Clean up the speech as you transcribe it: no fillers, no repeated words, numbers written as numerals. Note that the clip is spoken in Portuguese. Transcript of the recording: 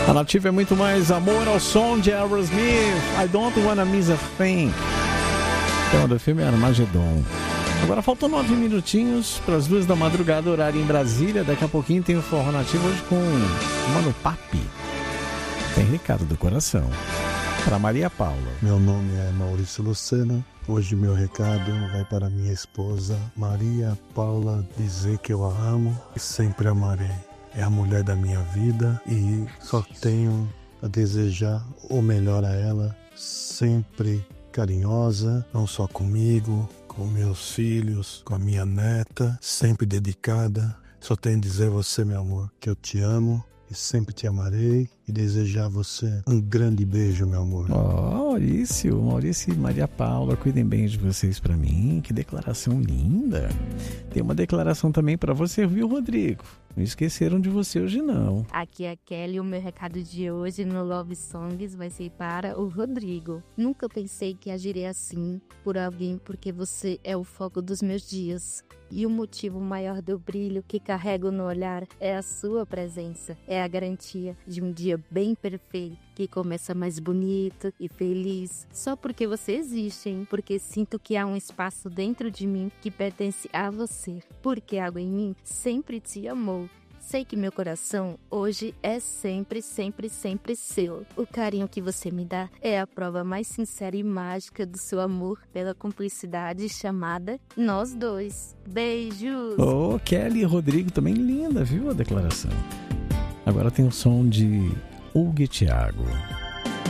A Nativa é muito mais amor ao som de Aerosmith. I don't wanna miss a thing. O tema do filme é Armagedon. Agora faltam 9 minutinhos para as 2 da madrugada, horário em Brasília. Daqui a pouquinho tem o Forró Nativo hoje com Mano Papi. Tem recado do coração para Maria Paula. Meu nome é Maurício Lucena. Hoje meu recado vai para minha esposa Maria Paula, dizer que eu a amo e sempre amarei. É a mulher da minha vida e só tenho a desejar o melhor a ela, sempre carinhosa, não só comigo, com meus filhos, com a minha neta, sempre dedicada. Só tenho a dizer a você, meu amor, que eu te amo e sempre te amarei e desejar a você um grande beijo, meu amor. Maurício e Maria Paula, cuidem bem de vocês pra mim. Que declaração linda. Tem uma declaração também pra você, viu, Rodrigo? Não esqueceram de você hoje, não. Aqui é a Kelly, o meu recado de hoje no Love Songs vai ser para o Rodrigo. Nunca pensei que agiria assim por alguém, porque você é o foco dos meus dias. E o motivo maior do brilho que carrego no olhar é a sua presença. É a garantia de um dia bem perfeito, que começa mais bonito e feliz. Só porque você existe, hein? Porque sinto que há um espaço dentro de mim que pertence a você. Porque algo em mim sempre te amou. Sei que meu coração hoje é sempre, sempre, sempre seu. O carinho que você me dá é a prova mais sincera e mágica do seu amor pela cumplicidade chamada Nós Dois. Beijos! Kelly e Rodrigo também linda, viu a declaração? Agora tem o som de Hugo e Thiago.